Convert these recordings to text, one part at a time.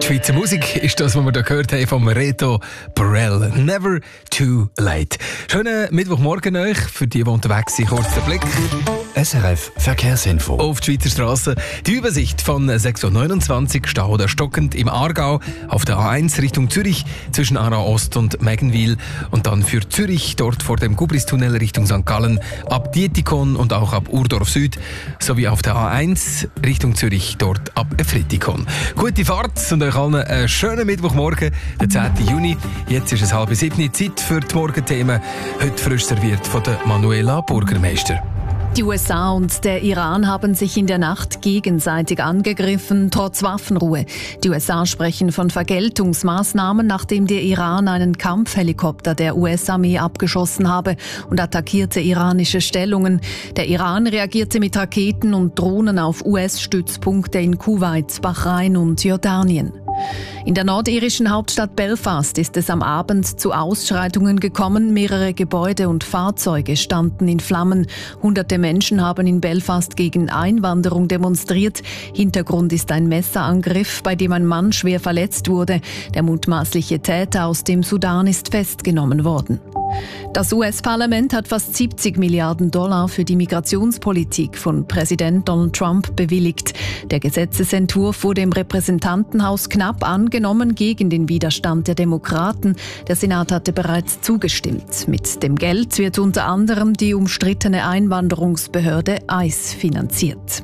Schweizer Musik ist das, was wir da gehört haben vom Reto Borrell. Never too late. Schönen Mittwochmorgen euch. Für die unterwegs sind, kurzer Blick. SRF Verkehrsinfo. Auf die Schweizer Straße. Die Übersicht von 6.29 Uhr, Stau oder stockend im Aargau, auf der A1 Richtung Zürich, zwischen Aarau Ost und Meggenwil. Und dann für Zürich, dort vor dem Gubristunnel Richtung St. Gallen, ab Dietikon und auch ab Urdorf Süd. Sowie auf der A1 Richtung Zürich, dort ab Efretikon. Gute Fahrt und euch allen einen schönen Mittwochmorgen, der 10. Juni. Jetzt ist es 6:30, Zeit für die Morgenthemen. Heute frisch serviert von der Manuela Burgermeister. Die USA und der Iran haben sich in der Nacht gegenseitig angegriffen, trotz Waffenruhe. Die USA sprechen von Vergeltungsmaßnahmen, nachdem der Iran einen Kampfhelikopter der US-Armee abgeschossen habe und attackierte iranische Stellungen. Der Iran reagierte mit Raketen und Drohnen auf US-Stützpunkte in Kuwait, Bahrain und Jordanien. In der nordirischen Hauptstadt Belfast ist es am Abend zu Ausschreitungen gekommen. Mehrere Gebäude und Fahrzeuge standen in Flammen. Hunderte Menschen haben in Belfast gegen Einwanderung demonstriert. Hintergrund ist ein Messerangriff, bei dem ein Mann schwer verletzt wurde. Der mutmaßliche Täter aus dem Sudan ist festgenommen worden. Das US-Parlament hat fast $70 Milliarden für die Migrationspolitik von Präsident Donald Trump bewilligt. Der Gesetzesentwurf wurde im Repräsentantenhaus knapp angenommen gegen den Widerstand der Demokraten. Der Senat hatte bereits zugestimmt. Mit dem Geld wird unter anderem die umstrittene Einwanderungsbehörde ICE finanziert.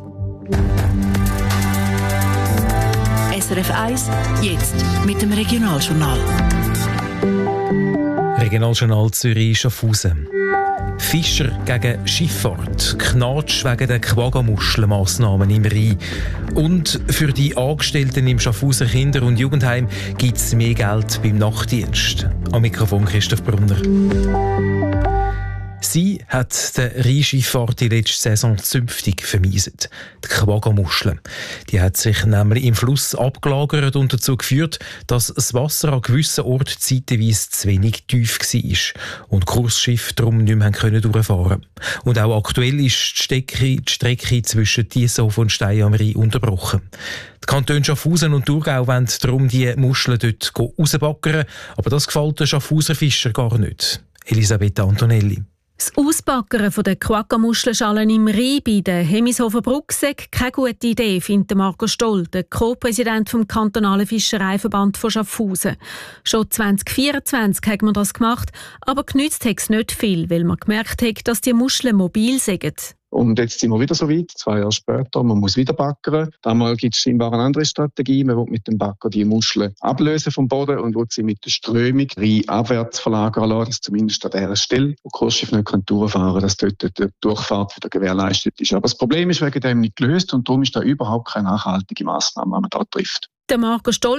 SRF 1, jetzt mit dem Regionaljournal. Regionaljournal Zürich-Schaffhausen. Fischer gegen Schifffahrt, Knatsch wegen der Quagga-Muscheln-Massnahmen im Rhein. Und für die Angestellten im Schaffhauser Kinder- und Jugendheim gibt es mehr Geld beim Nachtdienst. Am Mikrofon Christoph Brunner. Sie hat der Rheinschifffahrt die letzte Saison zünftig vermiesen. Die Quagga-Muschel. Die hat sich nämlich im Fluss abgelagert und dazu geführt, dass das Wasser an gewissen Orten zeitweise zu wenig tief war und Kursschiffe darum nicht mehr durchfahren konnten. Und auch aktuell ist die Strecke zwischen Tieshofen und Stein am Rhein unterbrochen. Die Kantone Schaffhausen und Thurgau wollen darum die Muscheln dort rausbaggern, aber das gefällt den Schaffhauser Fischer gar nicht. Elisabetta Antonelli. Das Ausbaggern der Quagga-Muschelschalen im Rhein bei der Hemishofer Brücke sei keine gute Idee, findet Marco Stoll, der Co-Präsident vom kantonalen Fischereiverband von Schaffhausen. Schon 2024 hat man das gemacht, aber genützt hat es nicht viel, weil man gemerkt hat, dass die Muscheln mobil sind. Und jetzt sind wir wieder so weit, 2 Jahre später, man muss wieder baggern. Damals gibt es scheinbar eine andere Strategie. Man will mit dem Bagger die Muscheln ablösen vom Boden und will sie mit der Strömung abwärts verlagern lassen, dass zumindest an dieser Stelle, wo Kursschiffe nicht durchfahren können, dass dort die Durchfahrt wieder gewährleistet ist. Aber das Problem ist wegen dem nicht gelöst und darum ist da überhaupt keine nachhaltige Massnahme, die man da trifft. Der Marco Stoll